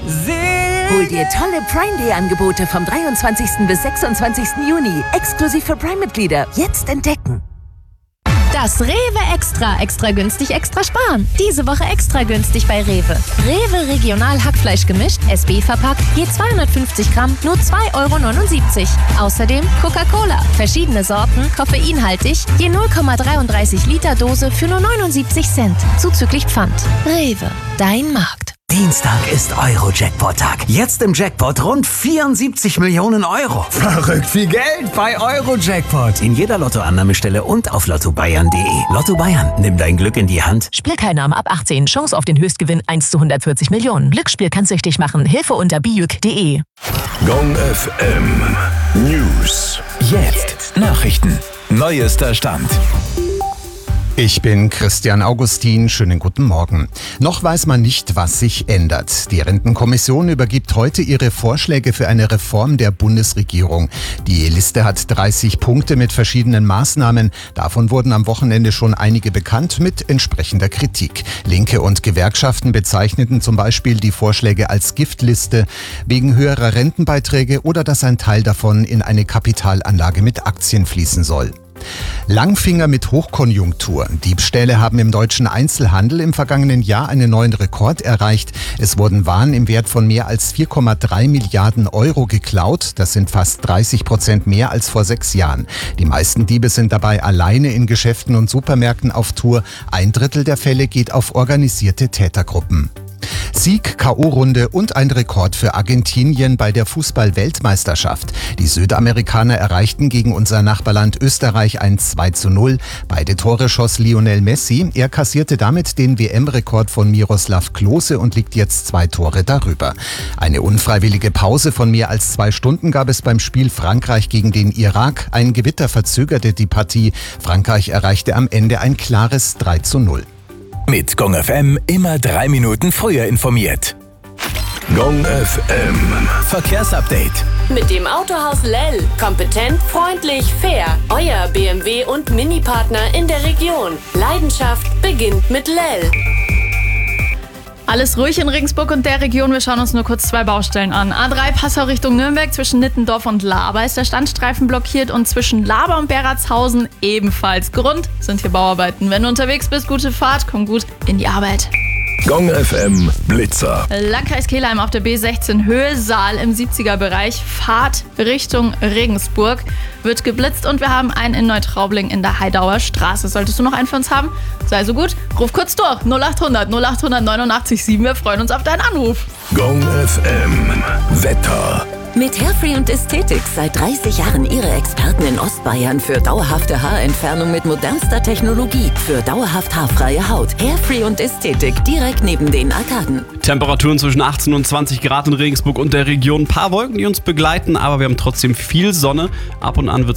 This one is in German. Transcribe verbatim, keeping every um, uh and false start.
Hol dir tolle Prime Day Angebote vom dreiundzwanzigsten bis sechsundzwanzigsten Juni. Exklusiv für Prime-Mitglieder. Jetzt entdecken. Das Rewe Extra. Extra günstig, extra sparen. Diese Woche extra günstig bei Rewe. Rewe Regional Hackfleisch gemischt, S B verpackt, je zweihundertfünfzig Gramm, nur zwei Euro neunundsiebzig. Außerdem Coca-Cola. Verschiedene Sorten, koffeinhaltig, je null Komma dreiunddreißig Liter Dose für nur neunundsiebzig Cent. Zuzüglich Pfand. Rewe, dein Markt. Dienstag ist Euro-Jackpot-Tag. Jetzt im Jackpot rund vierundsiebzig Millionen Euro. Verrückt viel Geld bei Euro-Jackpot. In jeder Lottoannahmestelle und auf lotto bayern punkt de. Lotto Bayern, nimm dein Glück in die Hand. Spielteilnahme ab achtzehn. Chance auf den Höchstgewinn eins zu hundertvierzig Millionen. Glücksspiel kann süchtig machen. Hilfe unter bijuk punkt de. Gong F M News. Jetzt Nachrichten. Neuester Stand. Ich bin Christian Augustin, schönen guten Morgen. Noch weiß man nicht, was sich ändert. Die Rentenkommission übergibt heute ihre Vorschläge für eine Reform der Bundesregierung. Die Liste hat dreißig Punkte mit verschiedenen Maßnahmen. Davon wurden am Wochenende schon einige bekannt mit entsprechender Kritik. Linke und Gewerkschaften bezeichneten zum Beispiel die Vorschläge als Giftliste wegen höherer Rentenbeiträge oder dass ein Teil davon in eine Kapitalanlage mit Aktien fließen soll. Langfinger mit Hochkonjunktur. Diebstähle haben im deutschen Einzelhandel im vergangenen Jahr einen neuen Rekord erreicht. Es wurden Waren im Wert von mehr als vier Komma drei Milliarden Euro geklaut. Das sind fast dreißig Prozent mehr als vor sechs Jahren. Die meisten Diebe sind dabei alleine in Geschäften und Supermärkten auf Tour. Ein Drittel der Fälle geht auf organisierte Tätergruppen. Sieg, K O-Runde und ein Rekord für Argentinien bei der Fußball-Weltmeisterschaft. Die Südamerikaner erreichten gegen unser Nachbarland Österreich ein zwei zu null. Beide Tore schoss Lionel Messi. Er kassierte damit den W M-Rekord von Miroslav Klose und liegt jetzt zwei Tore darüber. Eine unfreiwillige Pause von mehr als zwei Stunden gab es beim Spiel Frankreich gegen den Irak. Ein Gewitter verzögerte die Partie. Frankreich erreichte am Ende ein klares drei zu null. Mit Gong F M immer drei Minuten früher informiert. Gong F M Verkehrsupdate. Mit dem Autohaus Lell. Kompetent, freundlich, fair. Euer B M W und Mini-Partner in der Region. Leidenschaft beginnt mit Lell. Alles ruhig in Regensburg und der Region. Wir schauen uns nur kurz zwei Baustellen an. A drei Passau Richtung Nürnberg zwischen Nittendorf und Laber ist der Standstreifen blockiert und zwischen Laber und Beratshausen ebenfalls. Grund sind hier Bauarbeiten. Wenn du unterwegs bist, gute Fahrt, komm gut in die Arbeit. Gong F M Blitzer. Landkreis Kelheim auf der B sechzehn Höhe Saal im siebziger-Bereich. Fahrt Richtung Regensburg wird geblitzt und wir haben einen in Neutraubling in der Heidauer Straße. Solltest du noch einen für uns haben? Sei so gut, ruf kurz durch. null acht hundert null acht hundert neunundachtzig sieben. Wir freuen uns auf deinen Anruf. Gong F M Wetter. Mit Hairfree und Ästhetik seit dreißig Jahren Ihre Experten in Ostbayern für dauerhafte Haarentfernung mit modernster Technologie. Für dauerhaft haarfreie Haut. Hairfree und Ästhetik direkt neben den Arkaden. Temperaturen zwischen achtzehn und zwanzig Grad in Regensburg und der Region. Ein paar Wolken, die uns begleiten, aber wir haben trotzdem viel Sonne. Ab und an wird